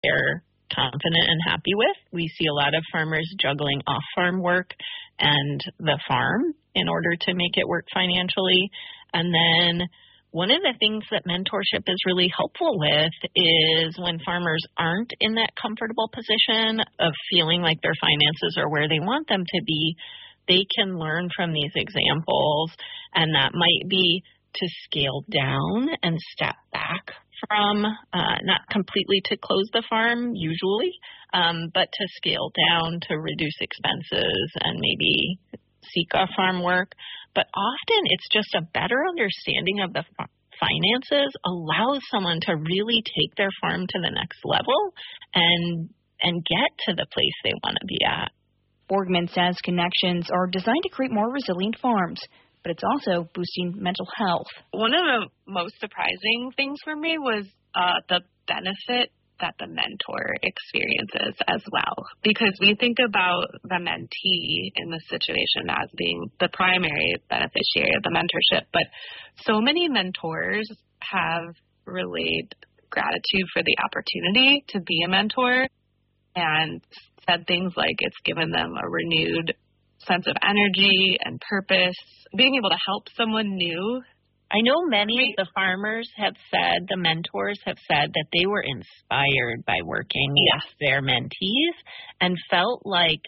they're confident and happy with. We see a lot of farmers juggling off-farm work and the farm in order to make it work financially. And then one of the things that mentorship is really helpful with is when farmers aren't in that comfortable position of feeling like their finances are where they want them to be, they can learn from these examples, and that might be to scale down and step back from, not completely to close the farm usually, but to scale down to reduce expenses and maybe seek off-farm work. But often it's just a better understanding of the finances allows someone to really take their farm to the next level and get to the place they want to be at. Borgman says connections are designed to create more resilient farms, but it's also boosting mental health. One of the most surprising things for me was the benefit that the mentor experiences as well, because we think about the mentee in this situation as being the primary beneficiary of the mentorship, but so many mentors have relayed gratitude for the opportunity to be a mentor and said things like it's given them a renewed sense of energy and purpose. Being able to help someone new. I know many of the farmers have said, the mentors have said that they were inspired by working with their mentees and felt like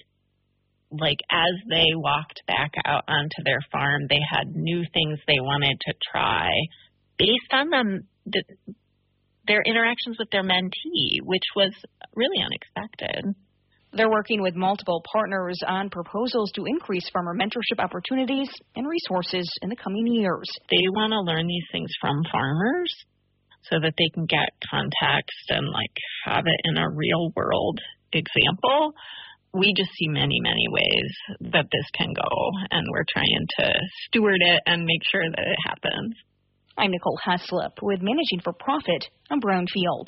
as they walked back out onto their farm, they had new things they wanted to try based on their interactions with their mentee, which was really unexpected. They're working with multiple partners on proposals to increase farmer mentorship opportunities and resources in the coming years. They want to learn these things from farmers so that they can get context and have it in a real world example. We just see many, many ways that this can go, and we're trying to steward it and make sure that it happens. I'm Nicole Heslop with Managing for Profit on Brownfield.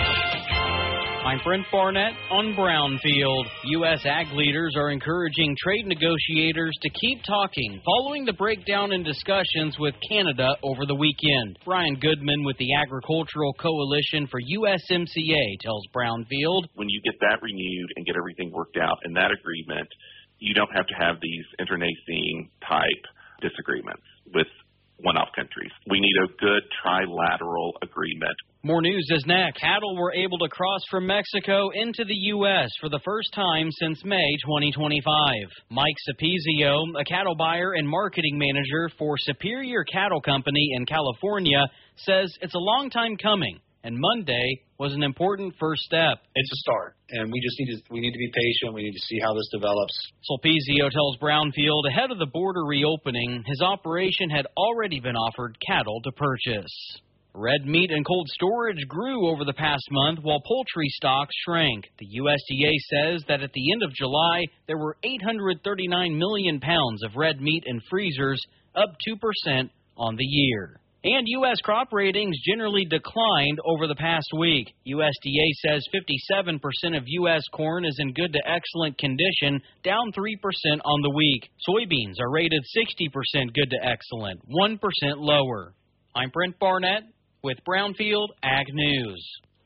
I'm Brent Barnett on Brownfield. U.S. ag leaders are encouraging trade negotiators to keep talking following the breakdown in discussions with Canada over the weekend. Brian Goodman with the Agricultural Coalition for USMCA tells Brownfield. When you get that renewed and get everything worked out in that agreement, you don't have to have these internecine type disagreements with one-off countries. We need a good trilateral agreement. More news is next. Cattle were able to cross from Mexico into the U.S. for the first time since May 2025. Mike Sapizio, a cattle buyer and marketing manager for Superior Cattle Company in California, says it's a long time coming, and Monday was an important first step. It's a start, and we need to be patient. We need to see how this develops. Sulpizio tells Brownfield ahead of the border reopening, his operation had already been offered cattle to purchase. Red meat and cold storage grew over the past month while poultry stocks shrank. The USDA says that at the end of July, there were 839 million pounds of red meat in freezers, up 2% on the year. And U.S. crop ratings generally declined over the past week. USDA says 57% of U.S. corn is in good to excellent condition, down 3% on the week. Soybeans are rated 60% good to excellent, 1% lower. I'm Brent Barnett with Brownfield Ag News.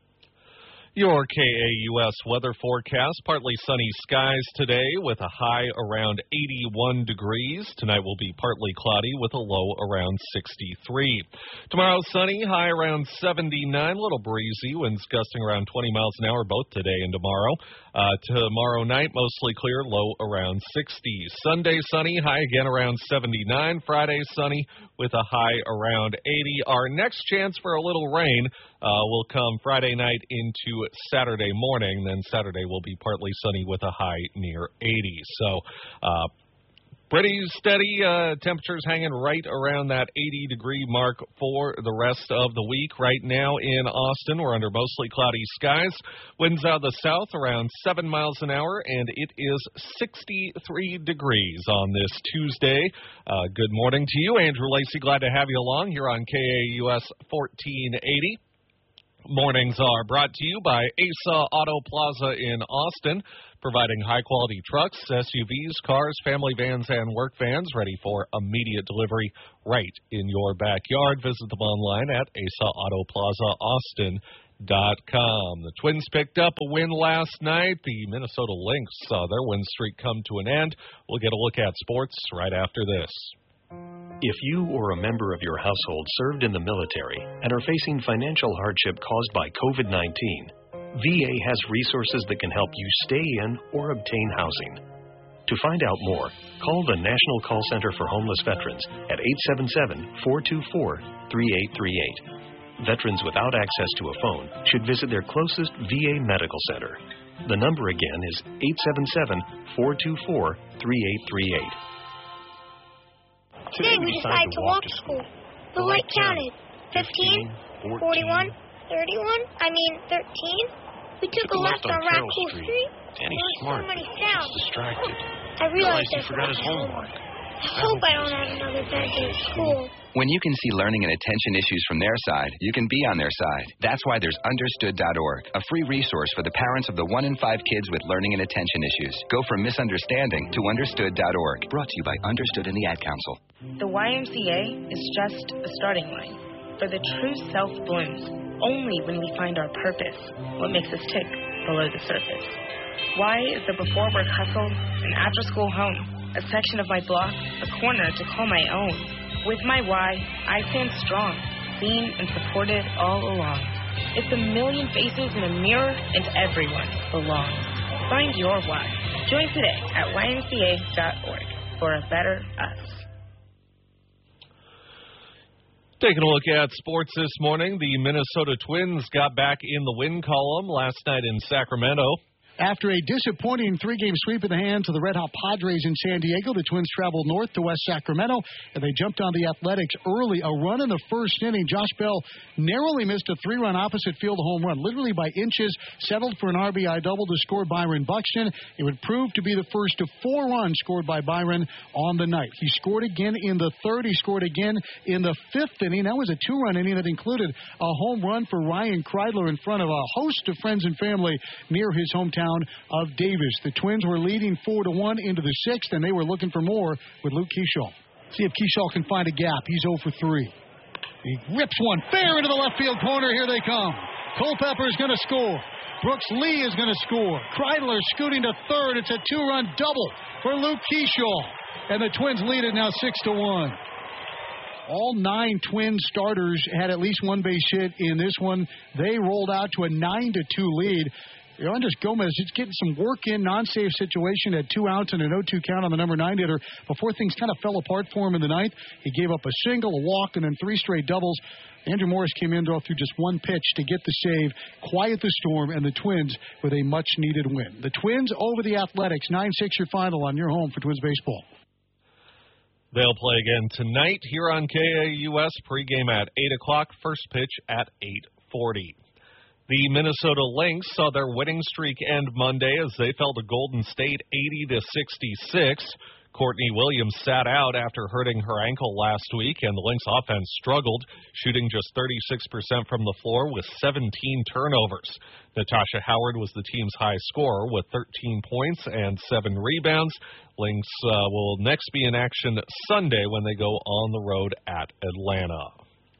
Your KAUS weather forecast, partly sunny skies today with a high around 81 degrees. Tonight will be partly cloudy with a low around 63. Tomorrow sunny, high around 79, a little breezy, winds gusting around 20 miles an hour both today and tomorrow. Tomorrow night, mostly clear, low around 60. Sunday sunny, high again around 79. Friday sunny with a high around 80. Our next chance for a little rain will come Friday night into Saturday morning. Then Saturday will be partly sunny with a high near 80. So pretty steady temperatures hanging right around that 80-degree mark for the rest of the week. Right now in Austin, we're under mostly cloudy skies. Winds out of the south around 7 miles an hour, and it is 63 degrees on this Tuesday. Good morning to you. Andrew Lacey, glad to have you along here on KAUS 1480. Mornings are brought to you by Asa Auto Plaza in Austin, providing high-quality trucks, SUVs, cars, family vans, and work vans ready for immediate delivery right in your backyard. Visit them online at asautoplazaaustin.com. The Twins picked up a win last night. The Minnesota Lynx saw their win streak come to an end. We'll get a look at sports right after this. If you or a member of your household served in the military and are facing financial hardship caused by COVID-19, VA has resources that can help you stay in or obtain housing. To find out more, call the National Call Center for Homeless Veterans at 877-424-3838. Veterans without access to a phone should visit their closest VA medical center. The number again is 877-424-3838. Today we decided to walk to school. The light counted. 15, 41, 13. We took a left on Raccoon Street. Danny's smart. So many sounds. He's distracted. I realized he forgot his homework. I hope I don't have another bad day at school. When you can see learning and attention issues from their side, you can be on their side. That's why there's Understood.org, a free resource for the parents of the 1 in 5 kids with learning and attention issues. Go from misunderstanding to Understood.org. Brought to you by Understood and the Ad Council. The YMCA is just a starting line. For the true self blooms only when we find our purpose, what makes us tick below the surface. Y is the before work hustle, an after school home, a section of my block, a corner to call my own. With my Y, I stand strong, seen and supported all along. It's a million faces in a mirror and everyone belongs. Find your Y. Join today at ymca.org for a better us. Taking a look at sports this morning, the Minnesota Twins got back in the win column last night in Sacramento. After a disappointing three-game sweep in the hands of the Red Hot Padres in San Diego, the Twins traveled north to West Sacramento, and they jumped on the Athletics early. A run in the first inning. Josh Bell narrowly missed a three-run opposite field home run, literally by inches, settled for an RBI double to score Byron Buxton. It would prove to be the first of 4 runs scored by Byron on the night. He scored again in the third. He scored again in the 5th inning. That was a 2-run inning that included a home run for Ryan Kreidler in front of a host of friends and family near his hometown of Davis. The Twins were leading 4-1 into the 6th, and they were looking for more with Luke Keeschall. See if Keeschall can find a gap. He's 0 for 3. He rips one fair into the left field corner. Here they come. Culpepper is going to score. Brooks Lee is going to score. Kreidler scooting to third. It's a 2-run double for Luke Keeschall. And the Twins lead it now 6-1. All 9 Twin starters had at least one base hit in this one. They rolled out to a 9-2 lead. Andres Gomez is getting some work in, non-safe situation, had 2 outs and an 0-2 count on the number 9 hitter before things kind of fell apart for him in the ninth. He gave up a single, a walk, and then 3 straight doubles. Andrew Morris came in, threw just 1 pitch to get the save, quiet the storm, and the Twins with a much-needed win. The Twins over the Athletics, 9-6 your final on your home for Twins baseball. They'll play again tonight here on KAUS, pregame at 8 o'clock, first pitch at 8:40. The Minnesota Lynx saw their winning streak end Monday as they fell to Golden State 80-66. Courtney Williams sat out after hurting her ankle last week, and the Lynx offense struggled, shooting just 36% from the floor with 17 turnovers. Natasha Howard was the team's high scorer with 13 points and 7 rebounds. Lynx will next be in action Sunday when they go on the road at Atlanta.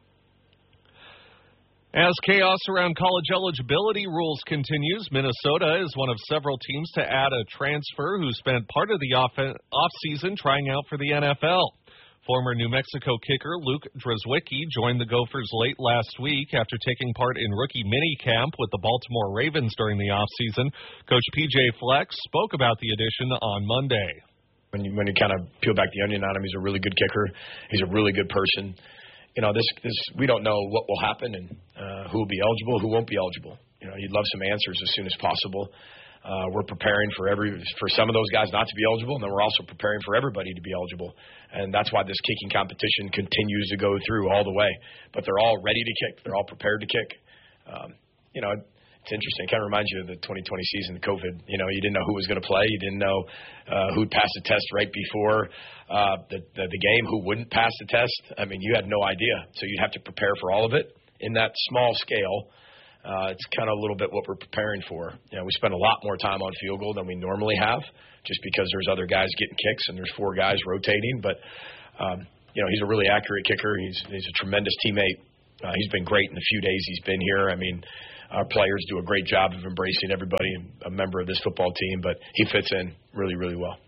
As chaos around college eligibility rules continues, Minnesota is one of several teams to add a transfer who spent part of the offseason trying out for the NFL. Former New Mexico kicker Luke Drzewicki joined the Gophers late last week after taking part in rookie minicamp with the Baltimore Ravens during the offseason. Coach P.J. Fleck spoke about the addition on Monday. When you kind of peel back the onion on him, he's a really good kicker. He's a really good person. You know, this we don't know what will happen and who will be eligible, who won't be eligible. You know, you'd love some answers as soon as possible. We're preparing for some of those guys not to be eligible, and then we're also preparing for everybody to be eligible. And that's why this kicking competition continues to go through all the way. But they're all ready to kick. They're all prepared to kick. You know, it's interesting. It kind of reminds you of the 2020 season, COVID. You know, you didn't know who was going to play. You didn't know who'd pass the test right before the game, who wouldn't pass the test. I mean, you had no idea. So you'd have to prepare for all of it in that small scale. It's kind of a little bit what we're preparing for. You know, we spend a lot more time on field goal than we normally have just because there's other guys getting kicks and there's 4 guys rotating. But, you know, he's a really accurate kicker. He's a tremendous teammate. He's been great in the few days he's been here. I mean, Our players do a great job of embracing everybody and a member of this football team, but he fits in really, really well.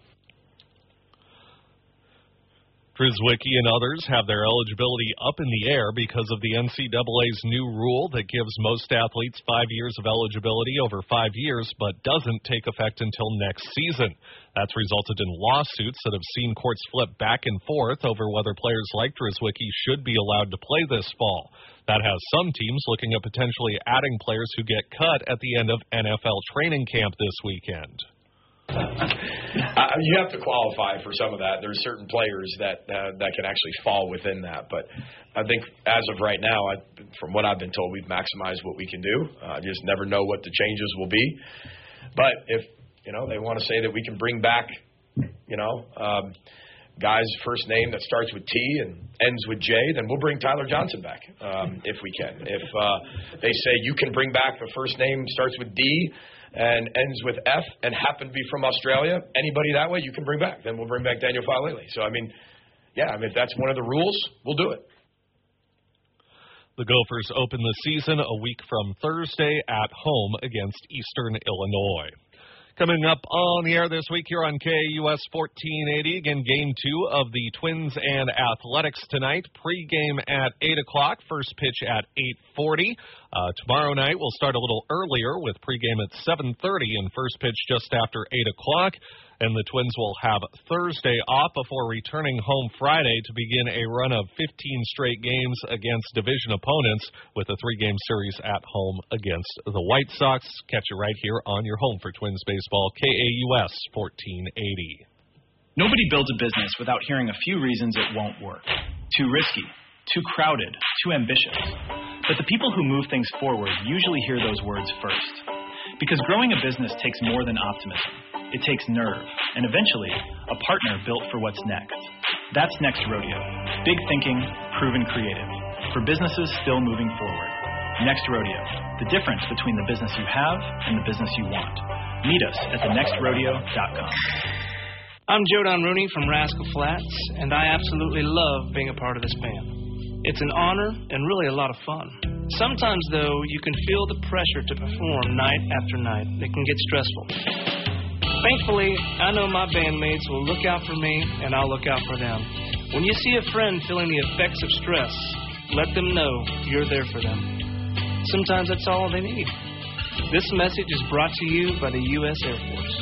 Drizwicki and others have their eligibility up in the air because of the NCAA's new rule that gives most athletes 5 years of eligibility over 5 years, but doesn't take effect until next season. That's resulted in lawsuits that have seen courts flip back and forth over whether players like Drizwicki should be allowed to play this fall. That has some teams looking at potentially adding players who get cut at the end of NFL training camp this weekend. You have to qualify for some of that. There's certain players that can actually fall within that. But I think as of right now, from what I've been told, we've maximized what we can do. Just never know what the changes will be. But if they want to say that we can bring back guys' first name that starts with T and ends with J, then we'll bring Tyler Johnson back if we can. If they say you can bring back the first name starts with D and ends with F and happen to be from Australia, anybody that way you can bring back. Then we'll bring back Daniel Faalele. So, if that's one of the rules, we'll do it. The Gophers open the season a week from Thursday at home against Eastern Illinois. Coming up on the air this week here on KUS 1480, again, Game 2 of the Twins and Athletics tonight. Pre-game at 8 o'clock, first pitch at 8:40. Tomorrow night we'll start a little earlier with pre-game at 7:30 and first pitch just after 8 o'clock. And the Twins will have Thursday off before returning home Friday to begin a run of 15 straight games against division opponents with a 3-game series at home against the White Sox. Catch it right here on your home for Twins baseball, KAUS 1480. Nobody builds a business without hearing a few reasons it won't work. Too risky, too crowded, too ambitious. But the people who move things forward usually hear those words first. Because growing a business takes more than optimism. It takes nerve, and eventually, a partner built for what's next. That's Next Rodeo. Big thinking, proven creative. For businesses still moving forward. Next Rodeo. The difference between the business you have and the business you want. Meet us at thenextrodeo.com. I'm Jodan Rooney from Rascal Flatts, and I absolutely love being a part of this band. It's an honor and really a lot of fun. Sometimes, though, you can feel the pressure to perform night after night. It can get stressful. Thankfully, I know my bandmates will look out for me, and I'll look out for them. When you see a friend feeling the effects of stress, let them know you're there for them. Sometimes that's all they need. This message is brought to you by the U.S. Air Force.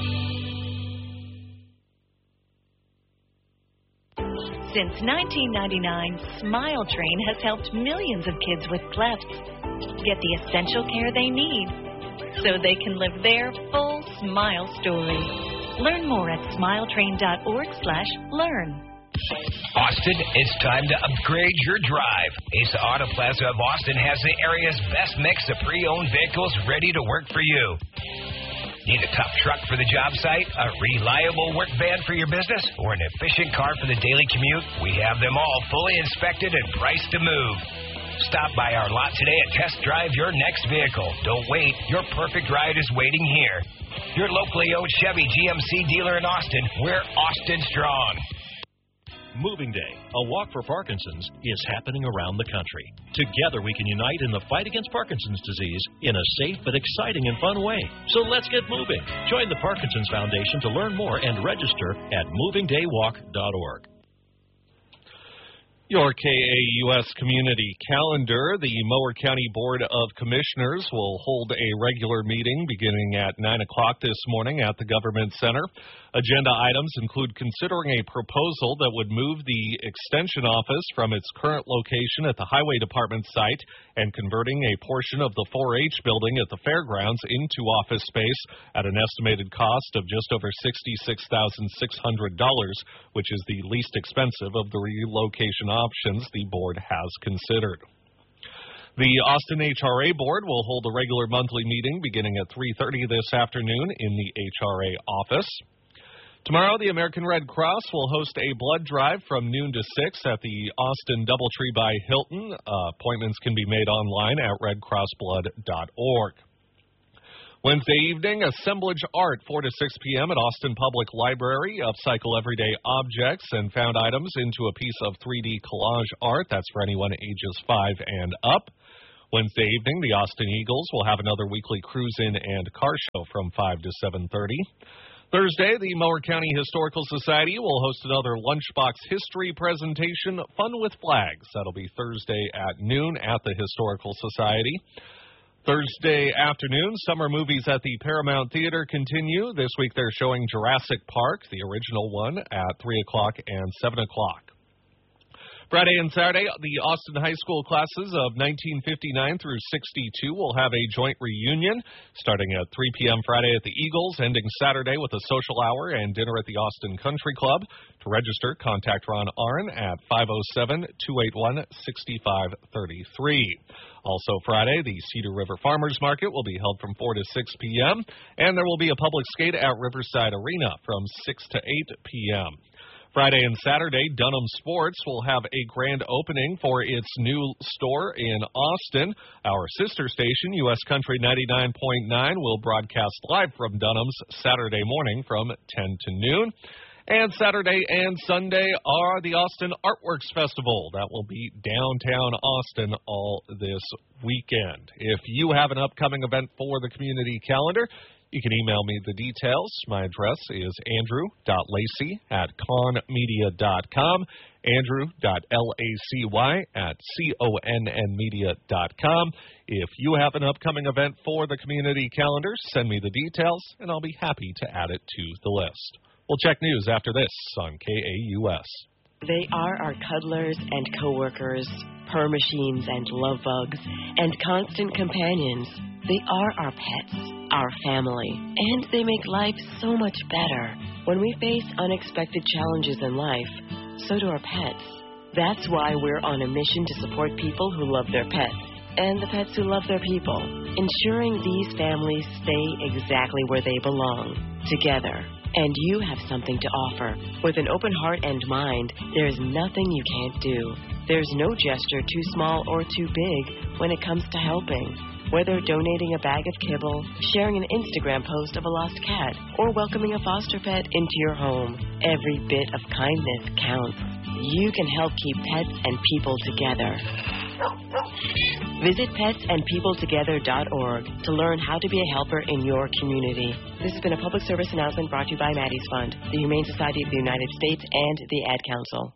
Since 1999, Smile Train has helped millions of kids with clefts get the essential care they need so they can live their full smile story. Learn more at smiletrain.org/learn. Austin, it's time to upgrade your drive. Asa Auto Plaza of Austin has the area's best mix of pre-owned vehicles ready to work for you. Need a tough truck for the job site, a reliable work van for your business, or an efficient car for the daily commute? We have them all fully inspected and priced to move. Stop by our lot today and test drive your next vehicle. Don't wait. Your perfect ride is waiting here. Your locally owned Chevy GMC dealer in Austin. We're Austin strong. Moving Day, a walk for Parkinson's, is happening around the country. Together we can unite in the fight against Parkinson's disease in a safe but exciting and fun way. So let's get moving. Join the Parkinson's Foundation to learn more and register at movingdaywalk.org. Your KAUS community calendar. The Mower County Board of Commissioners will hold a regular meeting beginning at 9 o'clock this morning at the Government Center. Agenda items include considering a proposal that would move the Extension Office from its current location at the Highway Department site and converting a portion of the 4-H building at the fairgrounds into office space at an estimated cost of just over $66,600, which is the least expensive of the relocation options the board has considered. The Austin HRA Board will hold a regular monthly meeting beginning at 3:30 this afternoon in the HRA office. Tomorrow, the American Red Cross will host a blood drive from noon to 6 at the Austin Doubletree by Hilton. Appointments can be made online at redcrossblood.org. Wednesday evening, Assemblage Art, 4 to 6 p.m. at Austin Public Library. Upcycle everyday objects and found items into a piece of 3D collage art. That's for anyone ages 5 and up. Wednesday evening, the Austin Eagles will have another weekly cruise-in and car show from 5 to 7:30. Thursday, the Mower County Historical Society will host another Lunchbox History presentation, Fun with Flags. That'll be Thursday at noon at the Historical Society. Thursday afternoon, summer movies at the Paramount Theater continue. This week they're showing Jurassic Park, the original one, at 3 o'clock and 7 o'clock. Friday and Saturday, the Austin High School classes of 1959 through 62 will have a joint reunion starting at 3 p.m. Friday at the Eagles, ending Saturday with a social hour and dinner at the Austin Country Club. To register, contact Ron Arn at 507-281-6533. Also Friday, the Cedar River Farmers Market will be held from 4 to 6 p.m., and there will be a public skate at Riverside Arena from 6 to 8 p.m. Friday and Saturday, Dunham Sports will have a grand opening for its new store in Austin. Our sister station, U.S. Country 99.9, will broadcast live from Dunham's Saturday morning from 10 to noon. And Saturday and Sunday are the Austin Artworks Festival. That will be downtown Austin all this weekend. If you have an upcoming event for the community calendar, you can email me the details. My address is andrew.lacy@conmedia.com, andrew.lacy@connmedia.com. If you have an upcoming event for the community calendar, send me the details, and I'll be happy to add it to the list. We'll check news after this on KAUS. They are our cuddlers and coworkers, purr machines and love bugs, and constant companions. They are our pets, our family, and they make life so much better. When we face unexpected challenges in life, so do our pets. That's why we're on a mission to support people who love their pets and the pets who love their people, ensuring these families stay exactly where they belong, together. And you have something to offer. With an open heart and mind, there is nothing you can't do. There's no gesture too small or too big when it comes to helping. Whether donating a bag of kibble, sharing an Instagram post of a lost cat, or welcoming a foster pet into your home, every bit of kindness counts. You can help keep pets and people together. Visit petsandpeopletogether.org to learn how to be a helper in your community. This has been a public service announcement brought to you by Maddie's Fund, the Humane Society of the United States, and the Ad Council.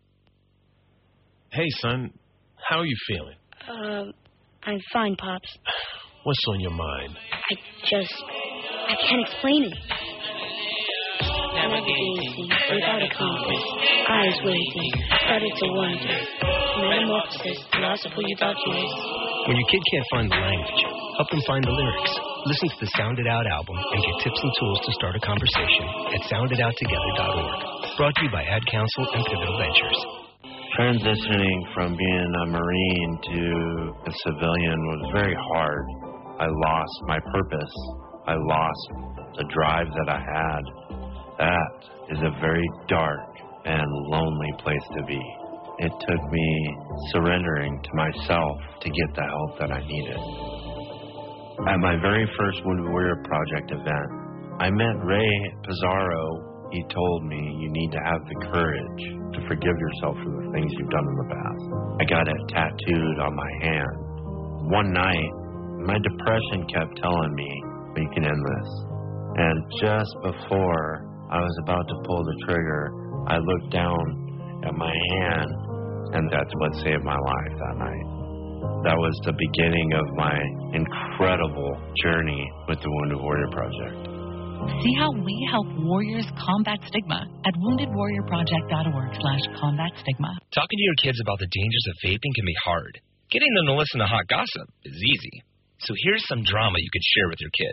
Hey, son. How are you feeling? I'm fine, Pops. What's on your mind? I can't explain it. Navigating without a compass, eyes waiting, started to wonder. Metamorphosis, loss of who you thought you was. When your kid can't find the language, help them find the lyrics. Listen to the Sound It Out album and get tips and tools to start a conversation at sounditouttogether.org. Brought to you by Ad Council and Pivotal Ventures. Transitioning from being a Marine to a civilian was very hard. I lost my purpose. I lost the drive that I had. That is a very dark and lonely place to be. It took me surrendering to myself to get the help that I needed. At my very first Wounded Warrior Project event, I met Ray Pizarro. He told me you need to have the courage to forgive yourself for the things you've done in the past. I got it tattooed on my hand. One night, my depression kept telling me, we can end this. And just before I was about to pull the trigger, I looked down at my hand, and that's what saved my life that night. That was the beginning of my incredible journey with the Wounded Warrior Project. See how we help warriors combat stigma at woundedwarriorproject.org/combatstigma. Talking to your kids about the dangers of vaping can be hard. Getting them to listen to hot gossip is easy. So here's some drama you could share with your kid.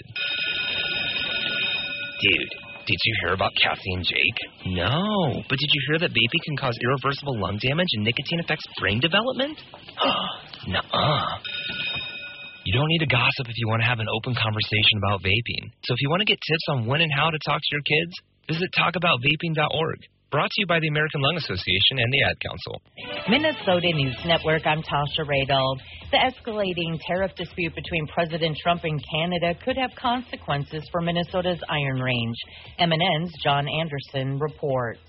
Dude, did you hear about Cassie and Jake? No, but did you hear that vaping can cause irreversible lung damage and nicotine affects brain development? Nuh-uh. You don't need to gossip if you want to have an open conversation about vaping. So if you want to get tips on when and how to talk to your kids, visit talkaboutvaping.org. Brought to you by the American Lung Association and the Ad Council. Minnesota News Network, I'm Tasha Radel. The escalating tariff dispute between President Trump and Canada could have consequences for Minnesota's Iron Range. MNN's John Anderson reports.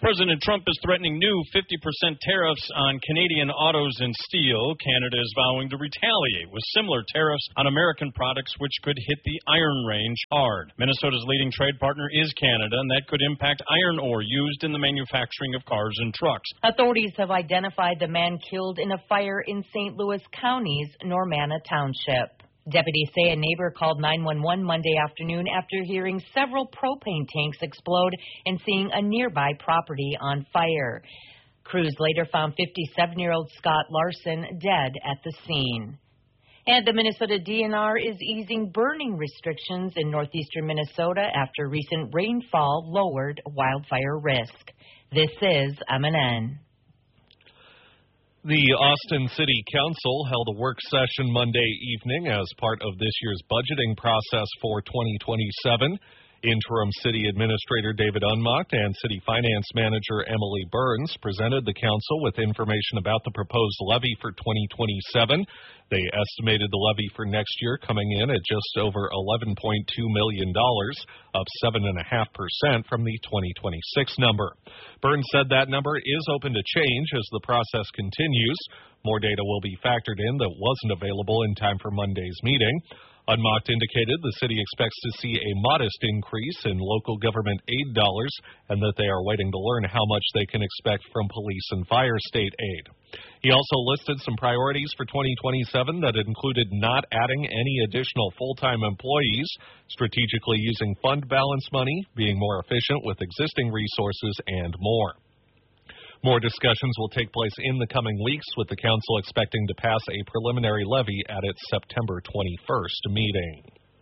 President Trump is threatening new 50% tariffs on Canadian autos and steel. Canada is vowing to retaliate with similar tariffs on American products, which could hit the Iron Range hard. Minnesota's leading trade partner is Canada, and that could impact iron ore used in the manufacturing of cars and trucks. Authorities have identified the man killed in a fire in St. Louis County's Normanna Township. Deputies say a neighbor called 911 Monday afternoon after hearing several propane tanks explode and seeing a nearby property on fire. Crews later found 57-year-old Scott Larson dead at the scene. And the Minnesota DNR is easing burning restrictions in northeastern Minnesota after recent rainfall lowered wildfire risk. This is MNN. The Austin City Council held a work session Monday evening as part of this year's budgeting process for 2027. Interim City Administrator David Unmacht and City Finance Manager Emily Burns presented the council with information about the proposed levy for 2027. They estimated the levy for next year coming in at just over $11.2 million, up 7.5% from the 2026 number. Burns said that number is open to change as the process continues. More data will be factored in that wasn't available in time for Monday's meeting. Unmacht indicated the city expects to see a modest increase in local government aid dollars and that they are waiting to learn how much they can expect from police and fire state aid. He also listed some priorities for 2027 that included not adding any additional full-time employees, strategically using fund balance money, being more efficient with existing resources, and more. More discussions will take place in the coming weeks, with the council expecting to pass a preliminary levy at its September 21st meeting.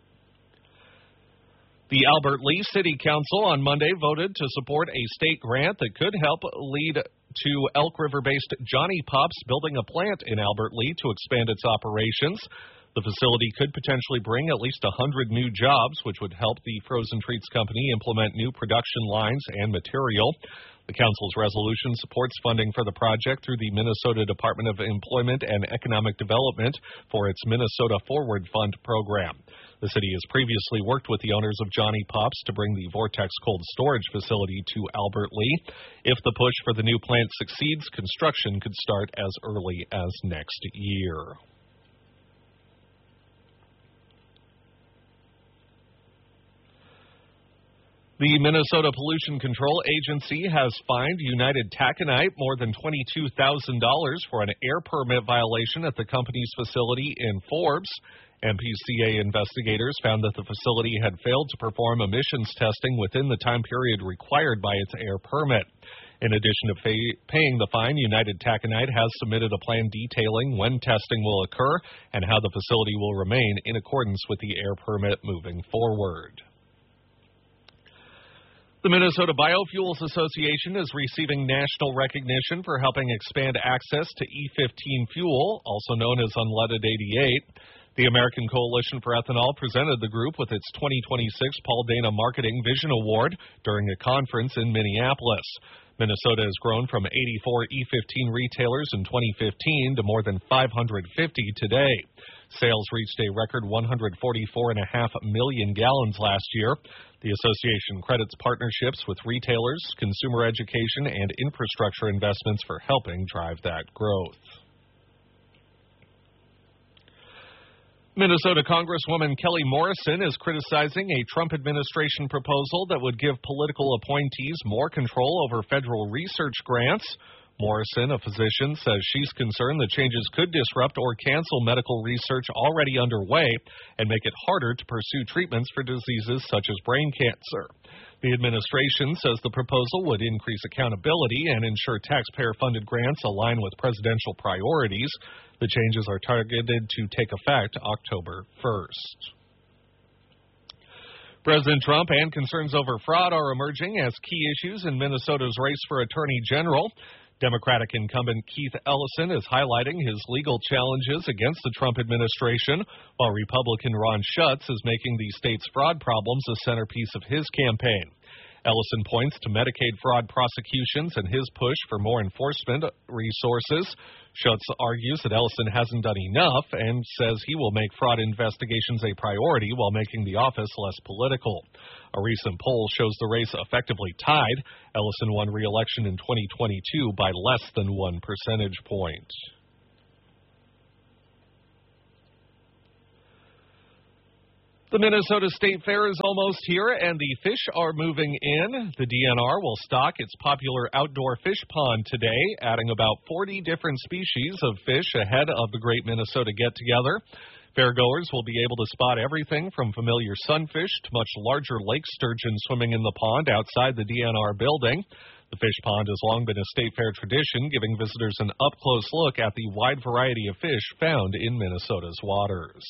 The Albert Lea City Council on Monday voted to support a state grant that could help lead to Elk River-based Johnny Pops building a plant in Albert Lea to expand its operations. The facility could potentially bring at least 100 new jobs, which would help the Frozen Treats Company implement new production lines and material. The council's resolution supports funding for the project through the Minnesota Department of Employment and Economic Development for its Minnesota Forward Fund program. The city has previously worked with the owners of Johnny Pops to bring the Vortex cold storage facility to Albert Lea. If the push for the new plant succeeds, construction could start as early as next year. The Minnesota Pollution Control Agency has fined United Taconite more than $22,000 for an air permit violation at the company's facility in Forbes. MPCA investigators found that the facility had failed to perform emissions testing within the time period required by its air permit. In addition to paying the fine, United Taconite has submitted a plan detailing when testing will occur and how the facility will remain in accordance with the air permit moving forward. The Minnesota Biofuels Association is receiving national recognition for helping expand access to E15 fuel, also known as unleaded 88. The American Coalition for Ethanol presented the group with its 2026 Paul Dana Marketing Vision Award during a conference in Minneapolis. Minnesota has grown from 84 E15 retailers in 2015 to more than 550 today. Sales reached a record 144.5 million gallons last year. The association credits partnerships with retailers, consumer education, and infrastructure investments for helping drive that growth. Minnesota Congresswoman Kelly Morrison is criticizing a Trump administration proposal that would give political appointees more control over federal research grants. Morrison, a physician, says she's concerned the changes could disrupt or cancel medical research already underway and make it harder to pursue treatments for diseases such as brain cancer. The administration says the proposal would increase accountability and ensure taxpayer-funded grants align with presidential priorities. The changes are targeted to take effect October 1st. President Trump and concerns over fraud are emerging as key issues in Minnesota's race for Attorney General. Democratic incumbent Keith Ellison is highlighting his legal challenges against the Trump administration, while Republican Ron Schutz is making the state's fraud problems a centerpiece of his campaign. Ellison points to Medicaid fraud prosecutions and his push for more enforcement resources. Schutz argues that Ellison hasn't done enough and says he will make fraud investigations a priority while making the office less political. A recent poll shows the race effectively tied. Ellison won re-election in 2022 by less than 1 percentage point. The Minnesota State Fair is almost here, and the fish are moving in. The DNR will stock its popular outdoor fish pond today, adding about 40 different species of fish ahead of the Great Minnesota Get-Together. Fairgoers will be able to spot everything from familiar sunfish to much larger lake sturgeon swimming in the pond outside the DNR building. The fish pond has long been a State Fair tradition, giving visitors an up-close look at the wide variety of fish found in Minnesota's waters.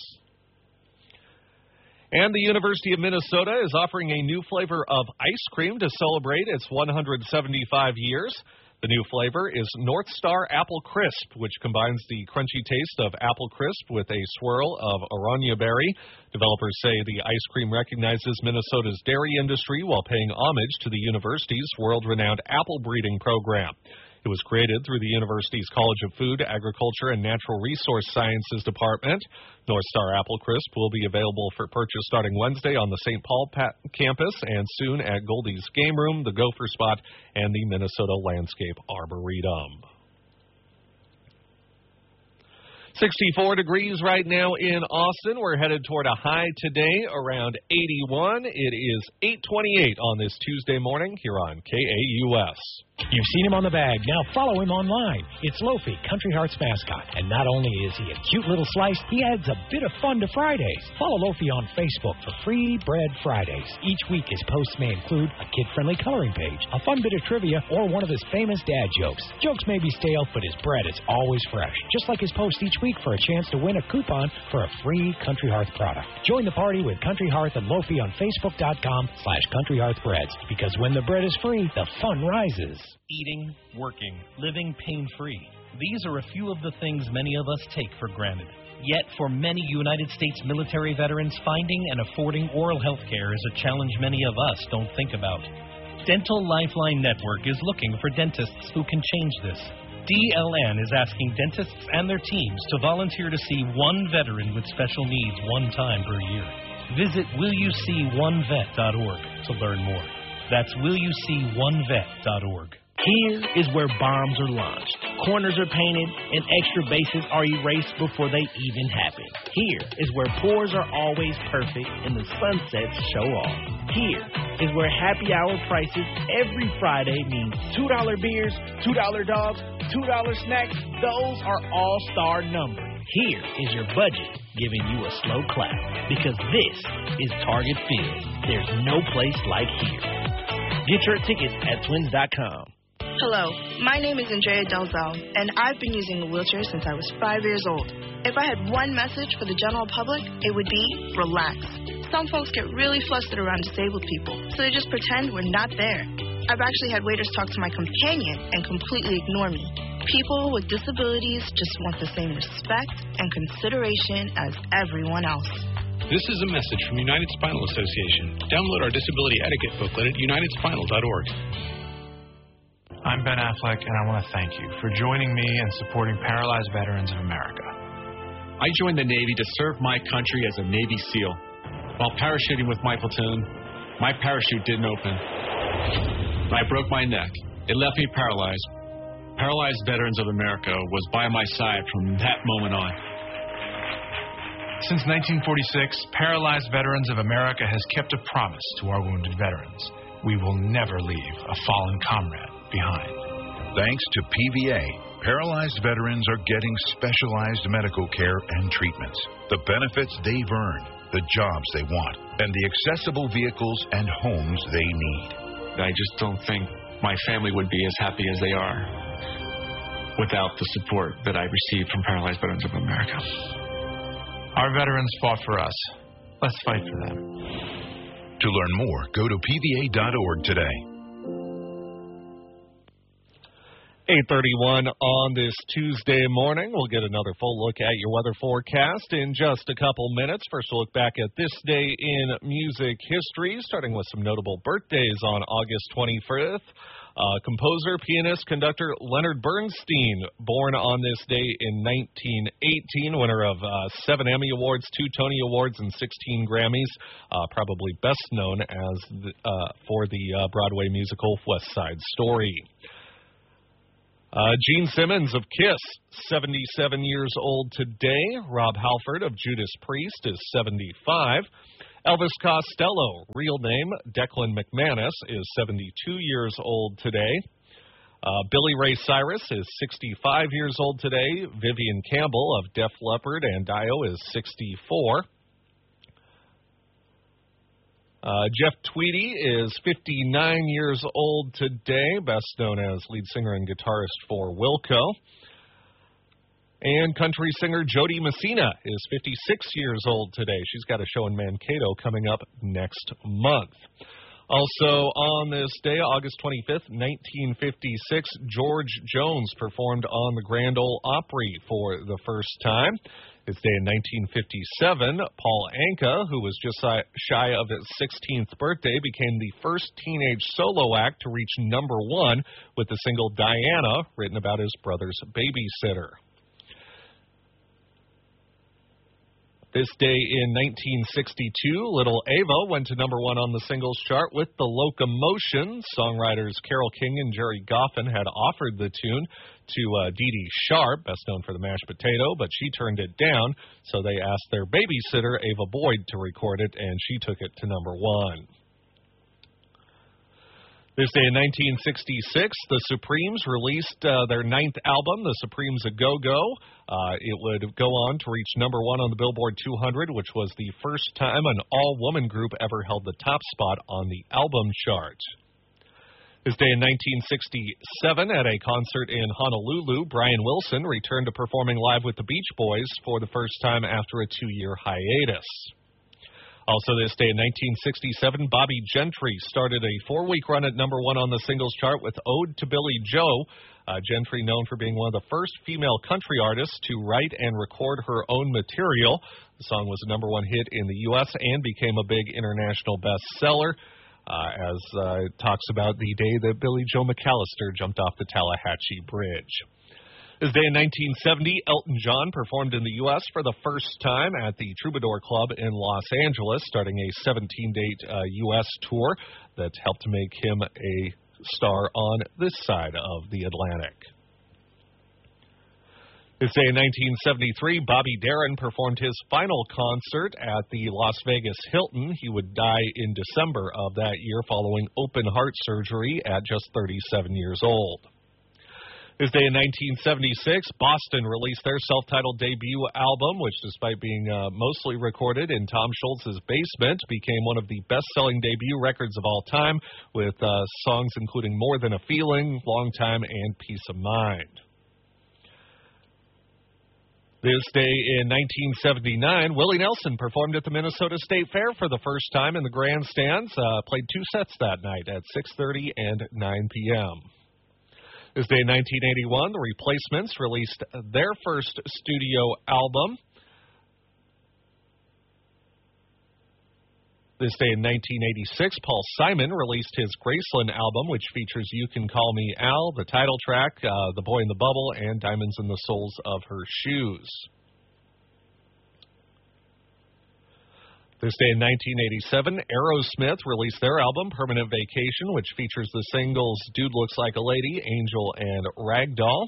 And the University of Minnesota is offering a new flavor of ice cream to celebrate its 175 years. The new flavor is North Star Apple Crisp, which combines the crunchy taste of apple crisp with a swirl of aranha berry. Developers say the ice cream recognizes Minnesota's dairy industry while paying homage to the university's world-renowned apple breeding program. It was created through the university's College of Food, Agriculture, and Natural Resource Sciences Department. North Star Apple Crisp will be available for purchase starting Wednesday on the St. Paul campus and soon at Goldie's Game Room, the Gopher Spot, and the Minnesota Landscape Arboretum. 64 degrees right now in Austin. We're headed toward a high today around 81. It is 8:28 on this Tuesday morning here on KAUS. You've seen him on the bag. Now follow him online. It's Lofi, Country Hearts mascot. And not only is he a cute little slice, he adds a bit of fun to Fridays. Follow Lofi on Facebook for Free Bread Fridays. Each week his posts may include a kid-friendly coloring page, a fun bit of trivia, or one of his famous dad jokes. Jokes may be stale, but his bread is always fresh. Just like his post each week for a chance to win a coupon for a free Country Hearth product. Join the party with Country Hearth and Lofi on Facebook.com/Country Hearth Breads. Because when the bread is free, the fun rises. Eating, working, living pain-free. These are a few of the things many of us take for granted. Yet, for many United States military veterans, finding and affording oral health care is a challenge many of us don't think about. Dental Lifeline Network is looking for dentists who can change this. DLN is asking dentists and their teams to volunteer to see one veteran with special needs one time per year. Visit willyouseeonevet.org to learn more. That's willyouseeonevet.org. Here is where bombs are launched, corners are painted, and extra bases are erased before they even happen. Here is where pours are always perfect and the sunsets show off. Here is where happy hour prices every Friday means $2 beers, $2 dogs, $2 snacks. Those are all-star numbers. Here is your budget giving you a slow clap, because this is Target Field. There's no place like here. Get your tickets at twins.com. Hello, my name is Andrea Delzell, and I've been using a wheelchair since I was 5 years old. If I had one message for the general public, it would be relax. Some folks get really flustered around disabled people, so they just pretend we're not there. I've actually had waiters talk to my companion and completely ignore me. People with disabilities just want the same respect and consideration as everyone else. This is a message from United Spinal Association. Download our disability etiquette booklet at unitedspinal.org. I'm Ben Affleck, and I want to thank you for joining me and supporting Paralyzed Veterans of America. I joined the Navy to serve my country as a Navy SEAL. While parachuting with my platoon, my parachute didn't open. I broke my neck. It left me paralyzed. Paralyzed Veterans of America was by my side from that moment on. Since 1946, Paralyzed Veterans of America has kept a promise to our wounded veterans. We will never leave a fallen comrade behind. Thanks to PVA, paralyzed veterans are getting specialized medical care and treatments, the benefits they've earned, the jobs they want, and the accessible vehicles and homes they need. I just don't think my family would be as happy as they are without the support that I received from Paralyzed Veterans of America. Our veterans fought for us. Let's fight for them. To learn more, go to PVA.org today. 8:31 on this Tuesday morning. We'll get another full look at your weather forecast in just a couple minutes. First, we'll look back at this day in music history, starting with some notable birthdays on August 25th. Composer, pianist, conductor Leonard Bernstein, born on this day in 1918, winner of 7 Emmy Awards, 2 Tony Awards, and 16 Grammys, probably best known as for the Broadway musical West Side Story. Gene Simmons of Kiss, 77 years old today. Rob Halford of Judas Priest is 75. Elvis Costello, real name Declan McManus, is 72 years old today. Billy Ray Cyrus is 65 years old today. Vivian Campbell of Def Leppard and Dio is 64. Jeff Tweedy is 59 years old today, best known as lead singer and guitarist for Wilco. And country singer Jody Messina is 56 years old today. She's got a show in Mankato coming up next month. Also on this day, August 25th, 1956, George Jones performed on the Grand Ole Opry for the first time. This day in 1957, Paul Anka, who was just shy of his 16th birthday, became the first teenage solo act to reach #1 with the single Diana, written about his brother's babysitter. This day in 1962, Little Ava went to #1 on the singles chart with The Locomotion. Songwriters Carole King and Jerry Goffin had offered the tune to Dee Dee Sharp, best known for the mashed potato, but she turned it down, so they asked their babysitter, Ava Boyd, to record it, and she took it to #1. This day in 1966, the Supremes released their 9th album, The Supremes A Go-Go. It would go on to reach #1 on the Billboard 200, which was the first time an all-woman group ever held the top spot on the album chart. This day in 1967, at a concert in Honolulu, Brian Wilson returned to performing live with the Beach Boys for the first time after a 2-year hiatus. Also this day in 1967, Bobby Gentry started a 4-week run at #1 on the singles chart with Ode to Billy Joe. Gentry, known for being one of the first female country artists to write and record her own material. The song was a #1 hit in the U.S. and became a big international bestseller, as it talks about the day that Billy Joe McAllister jumped off the Tallahatchie Bridge. This day in 1970, Elton John performed in the U.S. for the first time at the Troubadour Club in Los Angeles, starting a 17-date U.S. tour that helped make him a star on this side of the Atlantic. This day in 1973, Bobby Darin performed his final concert at the Las Vegas Hilton. He would die in December of that year following open heart surgery at just 37 years old. This day in 1976, Boston released their self-titled debut album, which, despite being mostly recorded in Tom Scholz's basement, became one of the best-selling debut records of all time, with songs including More Than a Feeling, Long Time, and Peace of Mind. This day in 1979, Willie Nelson performed at the Minnesota State Fair for the first time in the grandstands, played 2 sets that night at 6:30 and 9 p.m. This day in 1981, the Replacements released their first studio album. This day in 1986, Paul Simon released his Graceland album, which features You Can Call Me Al, the title track, The Boy in the Bubble, and Diamonds in the Soles of Her Shoes. This day in 1987, Aerosmith released their album, Permanent Vacation, which features the singles Dude Looks Like a Lady, Angel, and Ragdoll.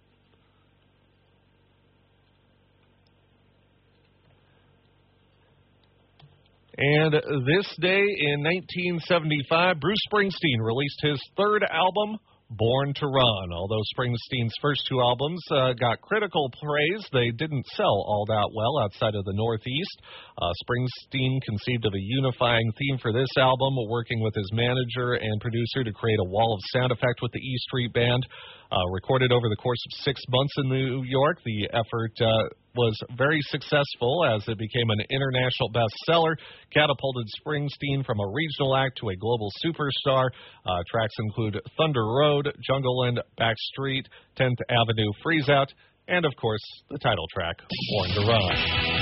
And this day in 1975, Bruce Springsteen released his 3rd album, Born to Run. Although Springsteen's first 2 albums got critical praise, they didn't sell all that well outside of the Northeast. Springsteen conceived of a unifying theme for this album, working with his manager and producer to create a wall of sound effect with the E Street Band. Recorded over the course of 6 months in New York, the effort was very successful as it became an international bestseller, catapulted Springsteen from a regional act to a global superstar. Tracks include Thunder Road, Jungleland, Backstreet, 10th Avenue Freeze Out, and, of course, the title track, Born to Run.